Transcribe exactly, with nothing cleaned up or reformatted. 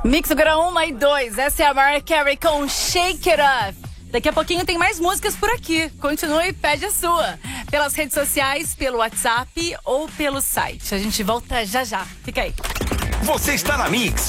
Mix agora uma e dois. Essa é a Mariah Carey com Shake It Off. Daqui a pouquinho tem mais músicas por aqui. Continue e pede a sua. Pelas redes sociais, pelo WhatsApp ou pelo site. A gente volta já já. Fica aí. Você está na Mix.